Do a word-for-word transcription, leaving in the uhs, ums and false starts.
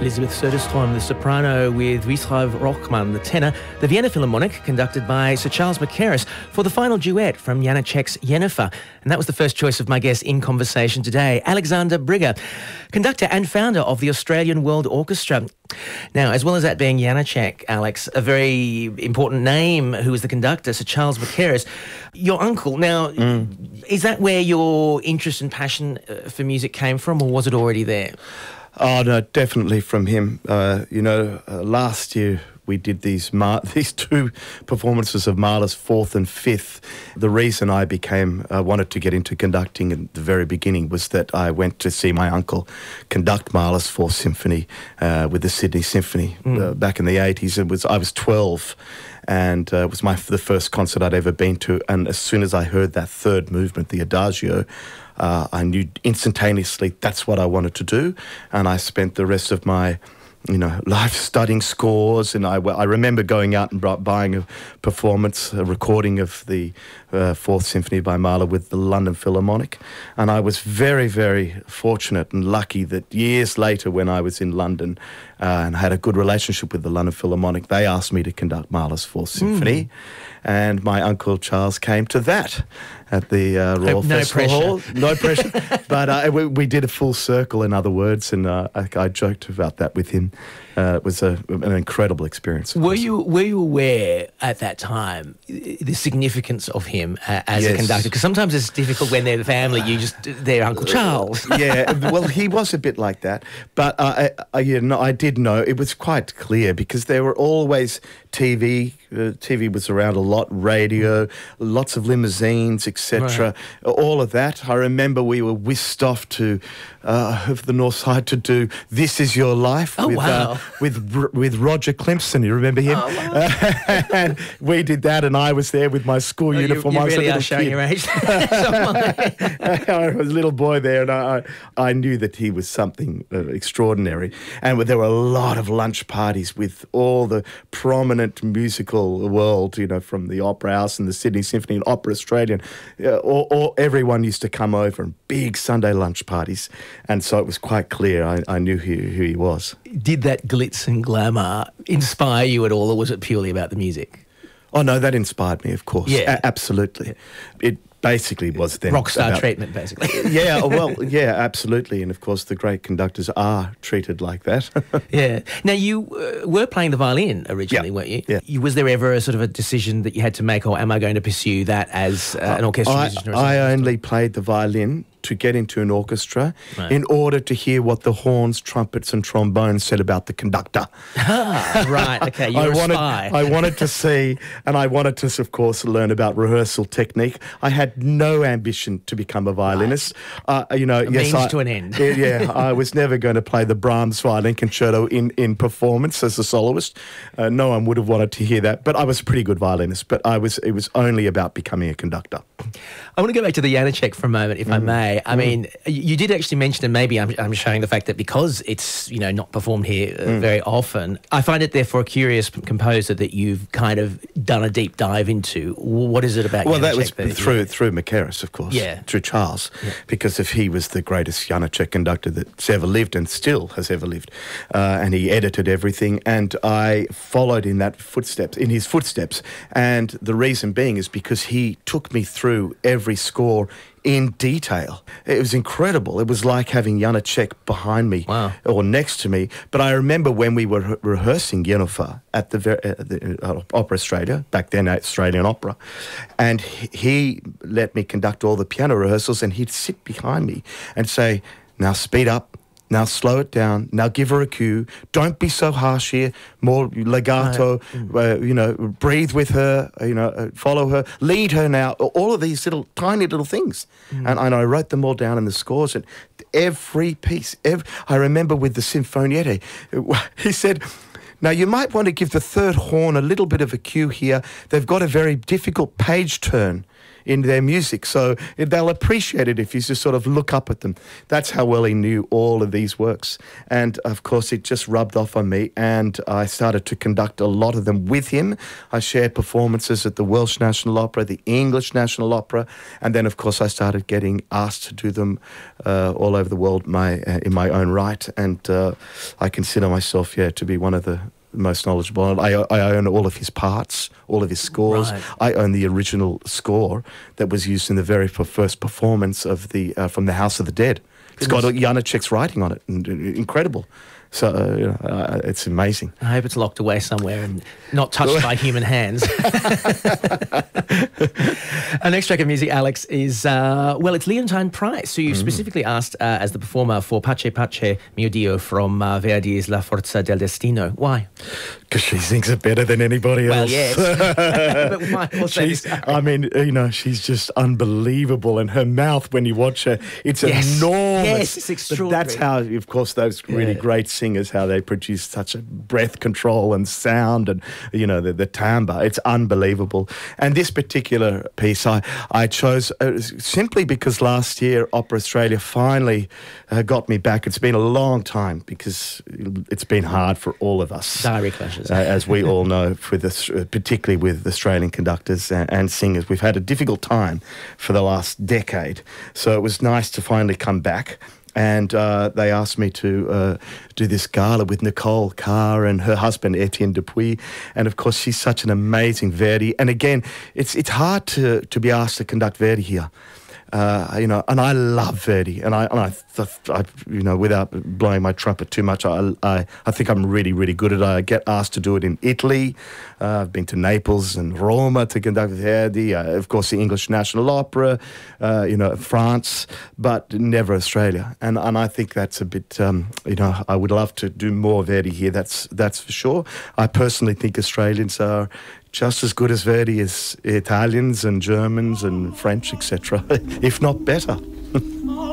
Elisabeth Söderström, the soprano, with Wislaw Rochman, the tenor, the Vienna Philharmonic, conducted by Sir Charles Mackerras, for the final duet from Janacek's Jennifer. And that was the first choice of my guest in conversation today, Alexander Brigger, conductor and founder of the Australian World Orchestra. Now, as well as that being Janacek, Alex, a very important name who was the conductor, Sir Charles Mackerras, your uncle. Now, mm. is that where your interest and passion for music came from, or was it already there? Oh, no, definitely from him. Uh, you know, uh, last year we did these Mar- these two performances of Mahler's Fourth and Fifth. The reason I became, uh, wanted to get into conducting at the very beginning was that I went to see my uncle conduct Mahler's Fourth Symphony uh, with the Sydney Symphony mm. uh, back in the eighties. It was I was twelve, and uh, it was my the first concert I'd ever been to. And as soon as I heard that third movement, the Adagio, Uh, I knew instantaneously that's what I wanted to do, and I spent the rest of my, you know, life studying scores. And I, I remember going out and buying a performance, a recording of the uh, Fourth Symphony by Mahler with the London Philharmonic, and I was very, very fortunate and lucky that years later, when I was in London uh, and had a good relationship with the London Philharmonic, they asked me to conduct Mahler's Fourth Symphony. Mm. And my uncle Charles came to that at the uh, Royal no Festival pressure. Hall. No pressure. But uh, we, we did a full circle, in other words, and uh, I, I joked about that with him. Uh, it was a, an incredible experience. Were you were you aware at that time the significance of him uh, as yes. a conductor? Because sometimes it's difficult when they're the family. You just they're Uncle Charles. Yeah, well, he was a bit like that, but uh, I, I, you know, I did know it was quite clear because there were always T V. Uh, T V was around a lot, radio, lots of limousines, et cetera. Right. All of that. I remember we were whisked off to uh, of the North Side to do "This Is Your Life" oh, with wow. uh, with with Roger Clemson. You remember him? Oh, wow. uh, and we did that, and I was there with my school oh, uniform. You, you I was really a are showing kid. your age. I was a little boy there, and I, I knew that he was something uh, extraordinary. And there were a lot of lunch parties with all the prominent musical world, you know, from the Opera House and the Sydney Symphony and Opera Australian. Uh, all, all, everyone used to come over, and big Sunday lunch parties. And so it was quite clear I, I knew who, who he was. Did that glitz and glamour inspire you at all, or was it purely about the music? Oh, no, that inspired me, of course. Yeah. A- absolutely. Yeah. It basically was then rock star about, treatment, basically. yeah, well, yeah, absolutely. And of course, the great conductors are treated like that. Yeah. Now, you uh, were playing the violin originally, yeah. weren't you? Yeah. you? Was there ever a sort of a decision that you had to make, or am I going to pursue that as uh, an orchestral I, musician? Or I only played the violin to get into an orchestra right. in order to hear what the horns, trumpets and trombones said about the conductor. Ah, right, okay, you were I wanted, a spy. I wanted to see, and I wanted to, of course, learn about rehearsal technique. I had no ambition to become a violinist. Right. Uh, you know, a yes, means I, to an end. yeah, I was never going to play the Brahms Violin Concerto in, in performance as a soloist. Uh, no one would have wanted to hear that, but I was a pretty good violinist. But I was, it was only about becoming a conductor. I want to go back to the Janacek for a moment, if mm. I may. I mm. mean, you did actually mention, and maybe I'm, I'm showing the fact that because it's, you know, not performed here uh, mm. very often, I find it therefore a curious composer that you've kind of done a deep dive into. What is it about well, Janacek? Well, that was that through you... through Mackerras, of course. Yeah. Through Charles. Yeah. Because if he was the greatest Janacek conductor that's ever lived and still has ever lived. Uh, and he edited everything. And I followed in that footsteps, in his footsteps. And the reason being is because he took me through every score in detail. It was incredible. It was like having Janacek behind me wow. or next to me. But I remember when we were re- rehearsing Jennifer at the, ver- uh, the uh, Opera Australia, back then Australian Opera, and he, he let me conduct all the piano rehearsals, and he'd sit behind me and say, now speed up, now slow it down, now give her a cue, don't be so harsh here, more legato, no. uh, you know, breathe with her, you know, uh, follow her, lead her now, all of these little, tiny little things. Mm. And, and I wrote them all down in the scores, and every piece, every, I remember with the Sinfonietta, he said, now you might want to give the third horn a little bit of a cue here, they've got a very difficult page turn in their music. So they'll appreciate it if you just sort of look up at them. That's how well he knew all of these works. And of course, it just rubbed off on me, and I started to conduct a lot of them with him. I shared performances at the Welsh National Opera, the English National Opera, and then of course I started getting asked to do them uh, all over the world my uh, in my own right. And uh, I consider myself, yeah, to be one of the most knowledgeable. I, I own all of his parts, all of his scores. Right. I own the original score that was used in the very first performance of the uh, from the House of the Dead. It's got Janacek's writing on it, and, uh, incredible. So uh, you know, uh, it's amazing. I hope it's locked away somewhere and not touched by human hands. Our next track of music, Alex, is, uh, well, it's Leontine Price, who you mm. specifically asked uh, as the performer for Pace Pace Mio Dio from uh, Verdi's La Forza del Destino. Why? Because she sings it better than anybody else. Well, yes. But why? What's she's, I mean, you know, she's just unbelievable. And her mouth, when you watch her, it's yes. enormous. Yes, it's extraordinary. But that's how, of course, those really yeah. great singers, how they produce such a breath control and sound and, you know, the, the timbre. It's unbelievable. And this particular piece I, I chose uh, simply because last year Opera Australia finally uh, got me back. It's been a long time because it's been hard for all of us. Diary clashes. Uh, as we all know, with this, uh, particularly with Australian conductors and, and singers. We've had a difficult time for the last decade. So it was nice to finally come back. And uh, they asked me to uh, do this gala with Nicole Carr and her husband, Etienne Dupuis. And, of course, she's such an amazing Verdi. And, again, it's it's hard to, to be asked to conduct Verdi here. Uh, you know, and I love Verdi, and I, and I, th- I, you know, without blowing my trumpet too much, I, I, I think I'm really, really good at it. I get asked to do it in Italy. Uh, I've been to Naples and Roma to conduct Verdi. Uh, of course, the English National Opera, uh, you know, France, but never Australia. And and I think that's a bit, um, you know, I would love to do more Verdi here. That's that's for sure. I personally think Australians are just as good as Verdi as Italians and Germans and French, et cetera, if not better.